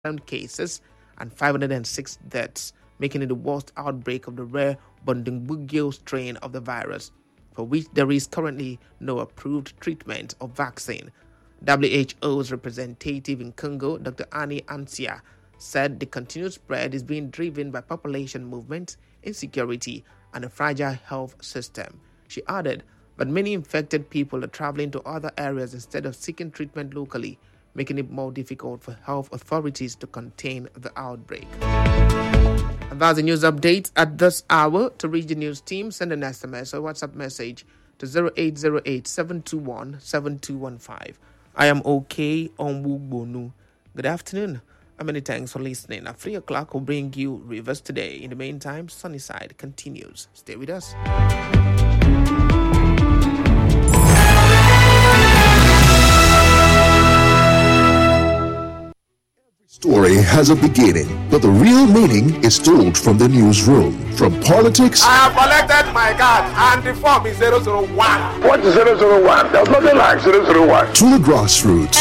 cases and 506 deaths, making it the worst outbreak of the rare Bundibugyo strain of the virus, for which there is currently no approved treatment or vaccine. WHO's representative in Congo, Dr. Annie Ansia, said the continued spread is being driven by population movement, insecurity, and a fragile health system. She added that many infected people are traveling to other areas instead of seeking treatment locally, making it more difficult for health authorities to contain the outbreak. And that's the news update at this hour. To reach the news team, send an SMS or WhatsApp message to 0808-721-7215. I am OK Onwugbonu. Good afternoon, and many thanks for listening. At 3 o'clock, we'll bring you Rivers Today. In the meantime, Sunnyside continues. Stay with us. Story has a beginning, but the real meaning is told from the newsroom. From politics, I have collected my card and the form is 001. What is 001? There's nothing like 001. To the grassroots.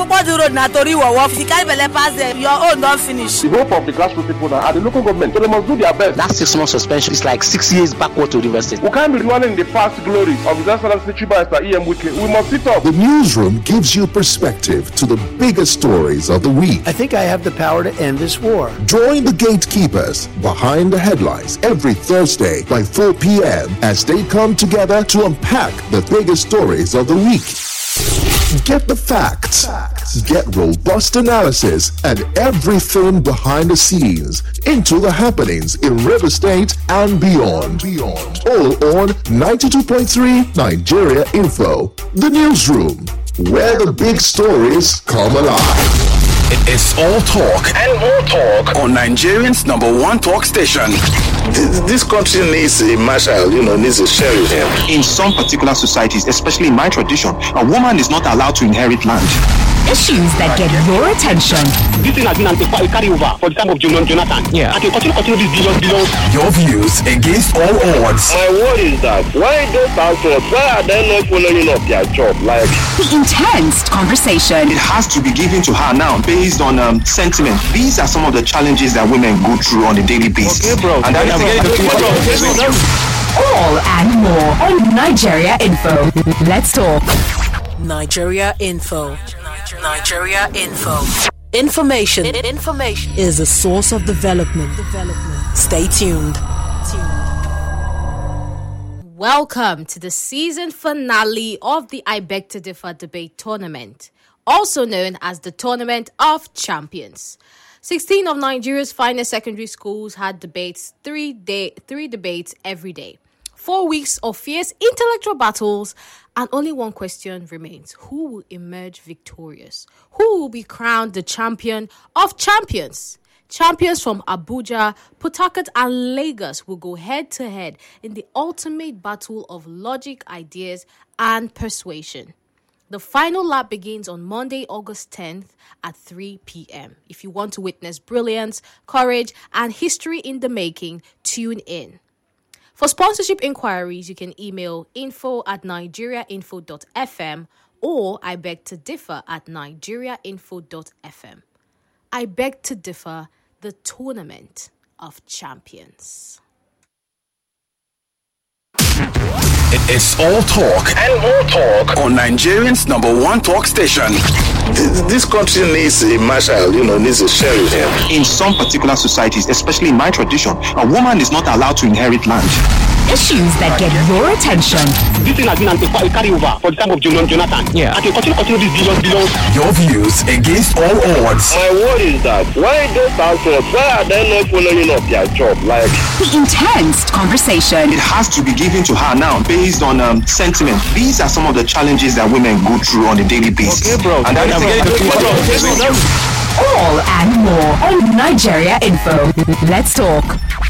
Your own don't finish. The hope of the grassroots people now are the local government, so they must do their best. That 6 month suspension is like 6 years backward to university. We can't be running the past glories of His Excellency Chiba Esther E.M. Wike. We must sit up. The newsroom gives you perspective to the biggest stories of the week. I think I have the power to end this war. Join the gatekeepers behind the headlines every Thursday by 4 p.m. as they come together to unpack the biggest stories of the week. Get the facts, get robust analysis, and everything behind the scenes into the happenings in River State and beyond. All on 92.3 Nigeria Info, the newsroom, where the big stories come alive. It's all talk and more talk on Nigerians' #1 talk station. This country needs a marshal, needs a sheriff. In some particular societies, especially in my tradition, a woman is not allowed to inherit land. Issues that get your attention. This thing has been carry over for the time of Jonathan. Yeah. And continue this billions. Your views against all odds. My word is that why those pastors, why are they not following up their job? Like the intense conversation. It has to be given to her now based on sentiment. These are some of the challenges that women go through on a daily basis. Okay, bro. And that is all and more on Nigeria Info. Let's talk. Nigeria Info. Information is a source of development. Stay tuned. Welcome to the season finale of the I Beg to Differ debate tournament, also known as the Tournament of Champions. 16 of Nigeria's finest secondary schools had debates, three debates every day. 4 weeks of fierce intellectual battles, and only one question remains. Who will emerge victorious? Who will be crowned the champion of champions? Champions from Abuja, Port Harcourt, and Lagos will go head-to-head in the ultimate battle of logic, ideas, and persuasion. The final lap begins on Monday, August 10th at 3 p.m. If you want to witness brilliance, courage, and history in the making, tune in. For sponsorship inquiries, you can email info@nigeriainfo.fm or I beg to differ @nigeriainfo.fm. I beg to differ, the Tournament of Champions. It's all talk and more talk on Nigerians' #1 talk station. This country needs a marshal, needs a sheriff. In some particular societies, especially in my tradition, a woman is not allowed to inherit land. Issues that get your attention. This thing has been carry over for the time of Jonathan. Yeah. And continue this billions. Your views against all odds. My word is that why those pastors, why are they not following up their job? Like the intense conversation. It has to be given to her now based on sentiment. These are some of the challenges that women go through on a daily basis. Okay, bro. And that is all and more on Nigeria Info. Let's talk.